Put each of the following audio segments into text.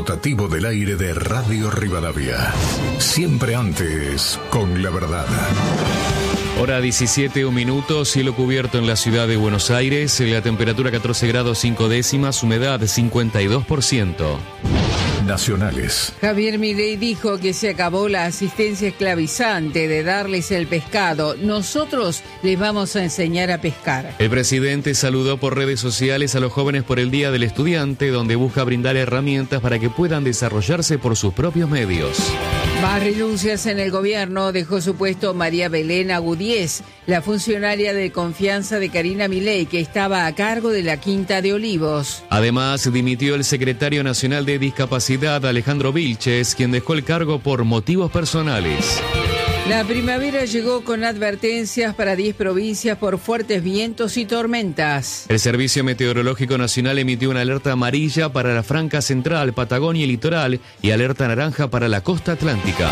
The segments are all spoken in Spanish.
rotativo del aire de Radio Rivadavia. Siempre antes, con la verdad. Hora 17, 1 minuto, cielo cubierto en la ciudad de Buenos Aires, la temperatura 14 grados 5 décimas, humedad 52%. Nacionales. Javier Milei dijo que se acabó la asistencia esclavizante de darles el pescado. Nosotros les vamos a enseñar a pescar. El presidente saludó por redes sociales a los jóvenes por el Día del Estudiante, donde busca brindar herramientas para que puedan desarrollarse por sus propios medios. Más renuncias en el gobierno. Dejó su puesto María Belén Agudíez, la funcionaria de confianza de Karina Milei, que estaba a cargo de la Quinta de Olivos. Además, dimitió el secretario nacional de Discapacidad, Alejandro Vilches, quien dejó el cargo por motivos personales. La primavera llegó con advertencias para 10 provincias por fuertes vientos y tormentas. El Servicio Meteorológico Nacional emitió una alerta amarilla para la Franca Central, Patagonia y Litoral y alerta naranja para la costa atlántica.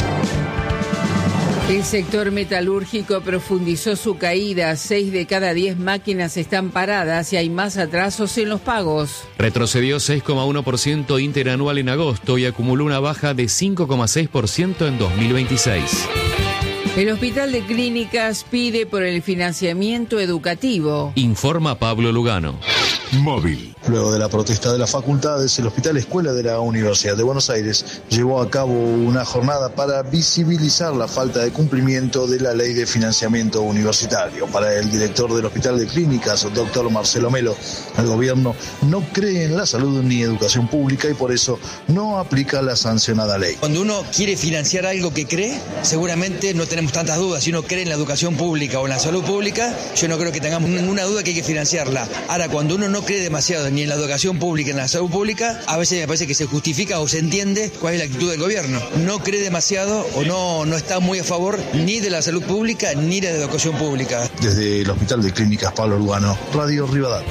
El sector metalúrgico profundizó su caída. 6 de cada 10 máquinas están paradas y hay más atrasos en los pagos. Retrocedió 6,1% interanual en agosto y acumuló una baja de 5,6% en 2026. El Hospital de Clínicas pide por el financiamiento educativo. Informa Pablo Lugano. Móvil. Luego de la protesta de las facultades, el Hospital Escuela de la Universidad de Buenos Aires llevó a cabo una jornada para visibilizar la falta de cumplimiento de la ley de financiamiento universitario. Para el director del Hospital de Clínicas, doctor Marcelo Melo, el gobierno no cree en la salud ni educación pública y por eso no aplica la sancionada ley. Cuando uno quiere financiar algo que cree, seguramente no tenemos tantas dudas. Si uno cree en la educación pública o en la salud pública, yo no creo que tengamos ninguna duda que hay que financiarla. Ahora, cuando uno no cree demasiado ni en la educación pública ni en la salud pública, a veces me parece que se justifica o se entiende cuál es la actitud del gobierno. No cree demasiado o no está muy a favor ni de la salud pública ni de la educación pública. Desde el Hospital de Clínicas Pablo Lugano, Radio Rivadavia.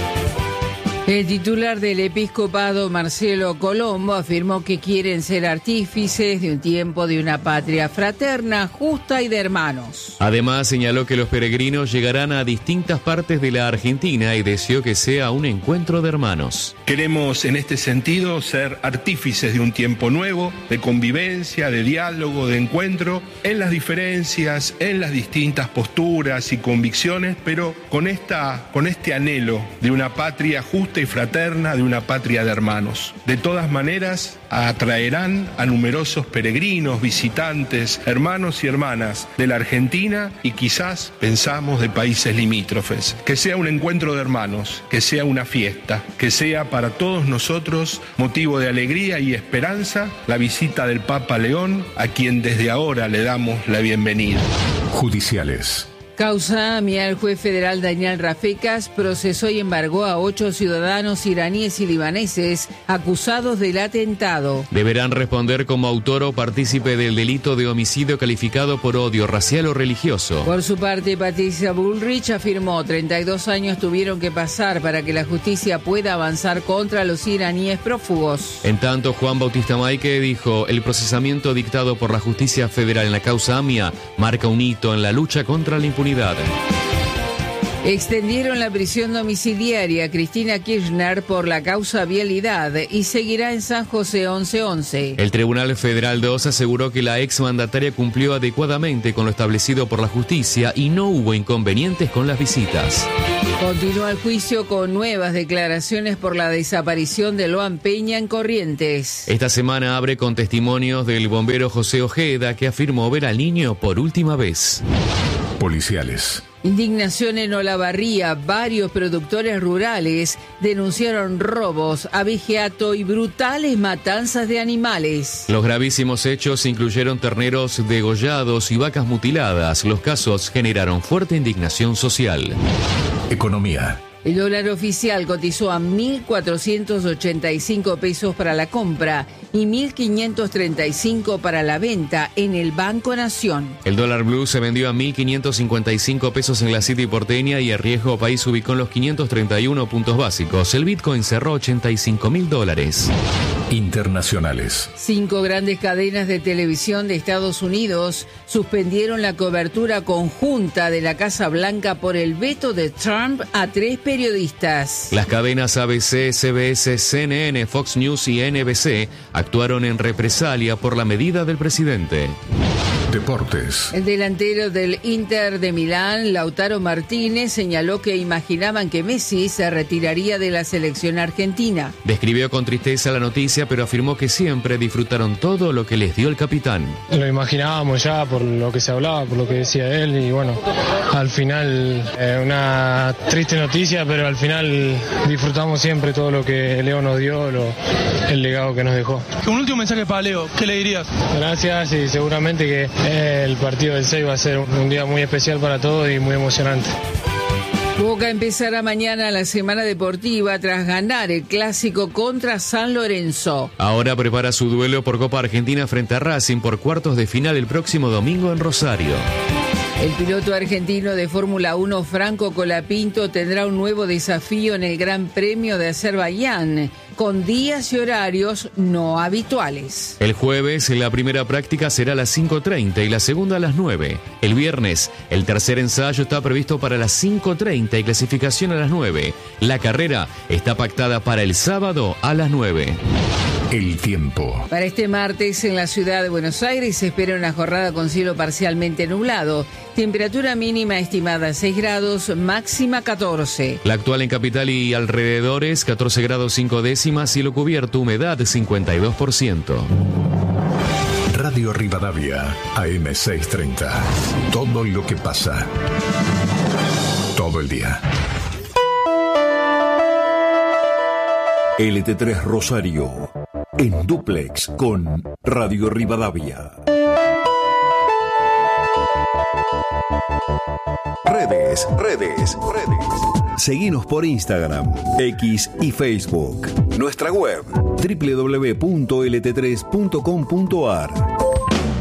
El titular del episcopado, Marcelo Colombo, afirmó que quieren ser artífices de un tiempo de una patria fraterna, justa y de hermanos. Además, señaló que los peregrinos llegarán a distintas partes de la Argentina y deseó que sea un encuentro de hermanos. Queremos, en este sentido, ser artífices de un tiempo nuevo, de convivencia, de diálogo, de encuentro, en las diferencias, en las distintas posturas y convicciones, pero con este anhelo de una patria justa y fraterna, de una patria de hermanos. De todas maneras, atraerán a numerosos peregrinos, visitantes, hermanos y hermanas de la Argentina y quizás pensamos de países limítrofes. Que sea un encuentro de hermanos, que sea una fiesta, que sea para todos nosotros motivo de alegría y esperanza la visita del Papa León, a quien desde ahora le damos la bienvenida. Judiciales. Causa AMIA, el juez federal Daniel Rafecas procesó y embargó a 8 ciudadanos iraníes y libaneses acusados del atentado. Deberán responder como autor o partícipe del delito de homicidio calificado por odio racial o religioso. Por su parte, Patricia Bullrich afirmó 32 años tuvieron que pasar para que la justicia pueda avanzar contra los iraníes prófugos. En tanto, Juan Bautista Maike dijo, el procesamiento dictado por la justicia federal en la causa AMIA marca un hito en la lucha contra la impunidad. Extendieron la prisión domiciliaria a Cristina Kirchner por la causa vialidad y seguirá en San José 1111. El Tribunal Federal 2 aseguró que la exmandataria cumplió adecuadamente con lo establecido por la justicia y no hubo inconvenientes con las visitas. Continúa el juicio con nuevas declaraciones por la desaparición de Loan Peña en Corrientes. Esta semana abre con testimonios del bombero José Ojeda, que afirmó ver al niño por última vez. Policiales. Indignación en Olavarría. Varios productores rurales denunciaron robos, abigeato y brutales matanzas de animales. Los gravísimos hechos incluyeron terneros degollados y vacas mutiladas. Los casos generaron fuerte indignación social. Economía. El dólar oficial cotizó a 1.485 pesos para la compra y 1.535 para la venta en el Banco Nación. El dólar blue se vendió a 1.555 pesos en la City porteña y el riesgo país ubicó en los 531 puntos básicos. El Bitcoin cerró $85.000. Internacionales. 5 grandes cadenas de televisión de Estados Unidos suspendieron la cobertura conjunta de la Casa Blanca por el veto de Trump a 3 periodistas. Las cadenas ABC, CBS, CNN, Fox News y NBC actuaron en represalia por la medida del presidente. Deportes. El delantero del Inter de Milán, Lautaro Martínez, señaló que imaginaban que Messi se retiraría de la selección argentina. Describió con tristeza la noticia, pero afirmó que siempre disfrutaron todo lo que les dio el capitán. Lo imaginábamos ya por lo que se hablaba, por lo que decía él, y bueno, al final una triste noticia, pero al final disfrutamos siempre todo lo que Leo nos dio, el legado que nos dejó. Un último mensaje para Leo, ¿qué le dirías? Gracias, y seguramente que el partido del 6 va a ser un día muy especial para todos y muy emocionante. Boca empezará mañana la semana deportiva tras ganar el clásico contra San Lorenzo. Ahora prepara su duelo por Copa Argentina frente a Racing por cuartos de final el próximo domingo en Rosario. El piloto argentino de Fórmula 1, Franco Colapinto, tendrá un nuevo desafío en el Gran Premio de Azerbaiyán, con días y horarios no habituales. El jueves, la primera práctica será a las 5:30 y la segunda a las 9. El viernes, el tercer ensayo está previsto para las 5:30 y clasificación a las 9. La carrera está pactada para el sábado a las 9. El tiempo. Para este martes en la ciudad de Buenos Aires se espera una jornada con cielo parcialmente nublado. Temperatura mínima estimada 6 grados, máxima 14. La actual en capital y alrededores, 14 grados 5 décimas, cielo cubierto, humedad 52%. Radio Rivadavia, AM 630. Todo lo que pasa. Todo el día. LT3 Rosario, en dúplex con Radio Rivadavia. Redes. Seguinos por Instagram, X y Facebook. Nuestra web, www.lt3.com.ar.